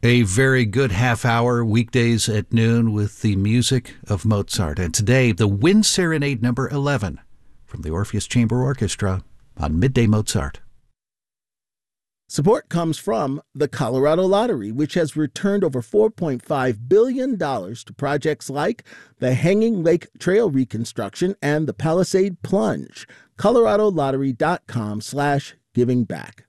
A very good half hour weekdays at noon with the music of Mozart. And today, the Wind Serenade number 11 from the Orpheus Chamber Orchestra on Midday Mozart. Support comes from the Colorado Lottery, which has returned over $4.5 billion to projects like the Hanging Lake Trail reconstruction and the Palisade Plunge. ColoradoLottery.com/givingback.